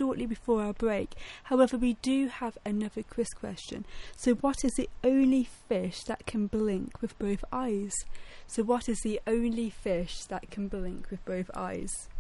shortly before our break. However, we do have another quiz question. So what is the only fish that can blink with both eyes? So what is the only fish that can blink with both eyes?